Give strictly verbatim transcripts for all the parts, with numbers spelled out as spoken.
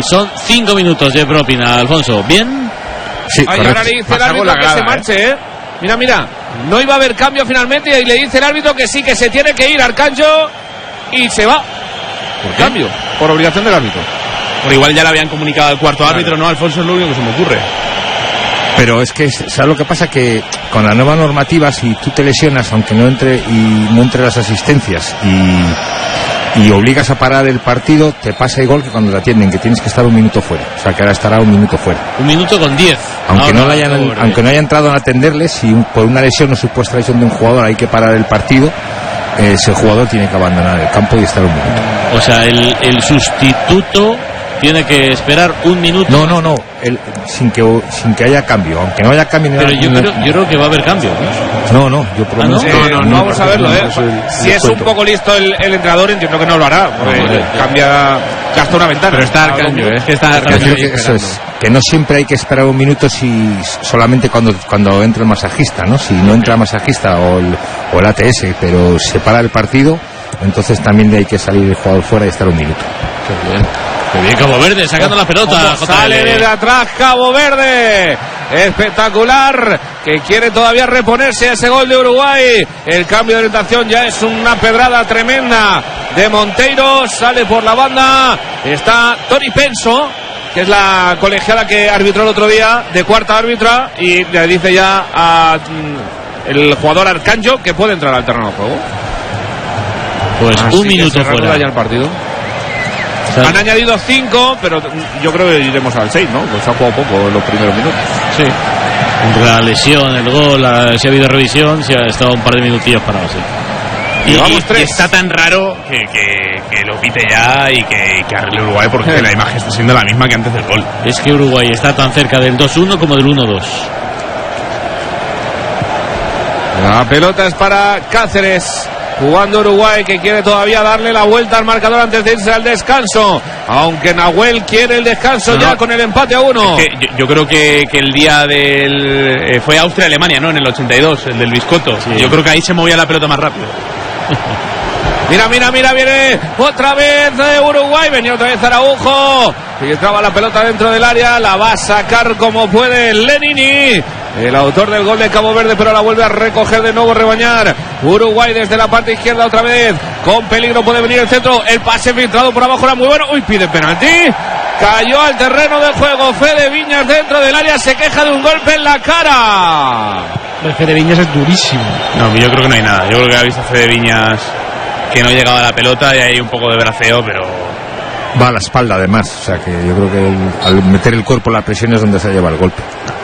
Son cinco minutos de propina, Alfonso. ¿Bien? Sí, Ay, ahora le dice el árbitro que se marche, ¿eh? Mira, mira, no iba a haber cambio finalmente y le dice el árbitro que sí, que se tiene que ir Arcanjo y se va. ¿Por qué? Cambio, por obligación del árbitro. Por igual ya le habían comunicado al cuarto claro. árbitro, ¿no? Alfonso, es lo único que se me ocurre. Pero es que, ¿sabes lo que pasa? Que con la nueva normativa, si tú te lesionas, aunque no entre y no entre las asistencias y, y obligas a parar el partido, te pasa igual que cuando te atienden, que tienes que estar un minuto fuera. O sea, que ahora estará un minuto fuera. Un minuto con diez. Aunque, ahora, no, le hayan, ahora, aunque no haya entrado a atenderle, si un, por una lesión o supuesta lesión de un jugador hay que parar el partido, eh, ese jugador tiene que abandonar el campo y estar un minuto. O sea, el, el sustituto tiene que esperar un minuto. No, no, no, el, sin que sin que haya cambio, aunque no haya cambio. Pero yo creo, yo creo que va a haber cambio. No, no, yo por lo menos. ¿Ah, no? no, no, no, vamos a verlo, ¿eh? Si es un poco listo el, el entrenador, entiendo que no lo hará. Porque no, no, cambia, gasta una ventana. Pero está Arcanjo, ¿eh? Es que está Arcanjo. Que, eso es, que no siempre hay que esperar un minuto si solamente cuando cuando entra el masajista, ¿no? Si no entra el masajista o el, o el A T S, pero se para el partido, entonces también hay que salir el jugador fuera y estar un minuto. Qué bien. Qué bien, Cabo Verde sacando la pelota. Sale desde atrás Cabo Verde. Espectacular. Que quiere todavía reponerse a ese gol de Uruguay. El cambio de orientación ya es una pedrada tremenda de Monteiro. Sale por la banda. Está Tori Penso, que es la colegiada que arbitró el otro día, de cuarta árbitra. Y le dice ya a el jugador Arcanjo que puede entrar al terreno de juego. Pues Así un minuto fuera ya el partido. Han añadido cinco, pero yo creo que iremos al seis, ¿no? Pues ha jugado poco en los primeros minutos. Sí. Entre la lesión, el gol, la, si ha habido revisión, si ha estado un par de minutillos parados, sí. Y, y, y está tan raro que, que, que lo pite ya y que, que arregle Uruguay, porque sí. La imagen está siendo la misma que antes del gol. Es que Uruguay está tan cerca del dos uno como del uno dos. La pelota es para Cáceres. Jugando Uruguay, que quiere todavía darle la vuelta al marcador antes de irse al descanso. Aunque Nahuel quiere el descanso no, ya no. con el empate a uno. Es que yo, yo creo que, que el día del... Eh, fue Austria-Alemania, ¿no? En el ochenta y dos, el del Biscotto. Sí. Yo creo que ahí se movía la pelota más rápido. Mira, mira, mira, viene otra vez de Uruguay. Venía otra vez Araujo. Filtraba la pelota dentro del área. La va a sacar como puede Lenini, el autor del gol de Cabo Verde, pero la vuelve a recoger de nuevo Rebañar. Uruguay desde la parte izquierda otra vez. Con peligro puede venir el centro. El pase filtrado por abajo era muy bueno. Uy, pide penalti. Cayó al terreno de juego Fede Viñas dentro del área. Se queja de un golpe en la cara. El Fede Viñas es durísimo. No, yo creo que no hay nada. Yo creo que ha visto Fede Viñas que no llegaba a la pelota y hay un poco de braceo, pero... Va a la espalda además. O sea que yo creo que el, al meter el cuerpo la presión es donde se lleva el golpe.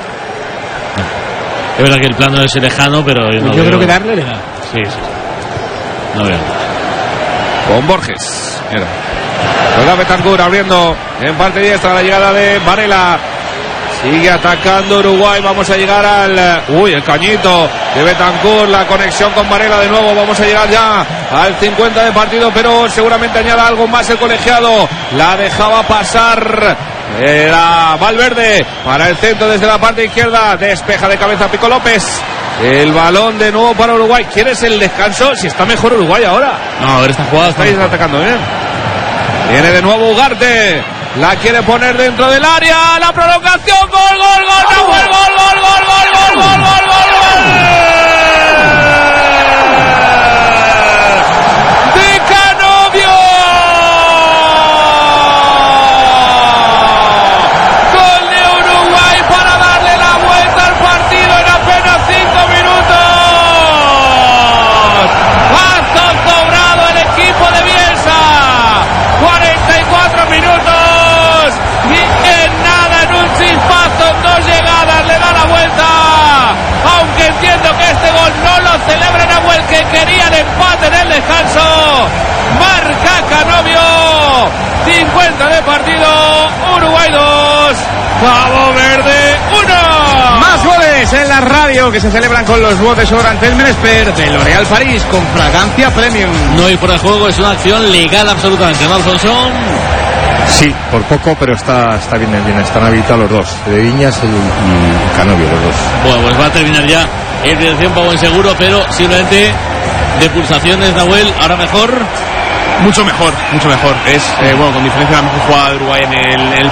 Es verdad que el plano es lejano, pero yo, no yo veo... creo que darle le da. Sí, sí, sí. No veo. Con Borges. Mira. Juega Betancur abriendo en parte diestra la llegada de Varela. Sigue atacando Uruguay. Vamos a llegar al... Uy, el cañito de Betancur. La conexión con Varela de nuevo. Vamos a llegar ya al cincuenta de partido, pero seguramente añada algo más el colegiado. La dejaba pasar... Era Valverde para el centro desde la parte izquierda. Despeja de cabeza Pico López. El balón de nuevo para Uruguay. ¿Quieres el descanso? Si está mejor Uruguay ahora. No, a ver esta jugada. Estáis atacando bien. Viene de nuevo Ugarte. La quiere poner dentro del área. La prolongación. Gol, gol, gol. Nahuel, gol, gol, gol, gol, gol, gol, gol, gol, gol. Celebra Nahuel, que quería el empate en el descanso. Marca Canovio. cincuenta de partido. Uruguay dos, Cabo Verde uno. Más goles en la radio que se celebran con los botes durante el Menesper de L'Oréal París con fragancia premium. No ir por el juego, es una acción legal absolutamente, ¿no, Alfonso? Sí, por poco, pero está, está bien, bien, están habilitados los dos, de Viñas y, y Canovio, los dos. Bueno, pues va a terminar ya en dirección para buen seguro, pero simplemente de pulsaciones, Nahuel, ahora mejor. Mucho mejor, mucho mejor. Es, eh, bueno, con diferencia la mejor jugada de Uruguay en el, el